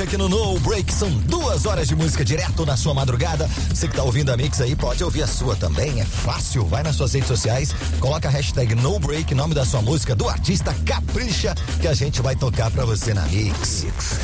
aqui no No Break. São 2 horas de música direto na sua madrugada. Você que tá ouvindo a Mix aí, pode ouvir a sua também. É fácil. Vai nas suas redes sociais, coloca a hashtag No Break, nome da sua música, do artista, capricha, que a gente vai tocar pra você na Mix.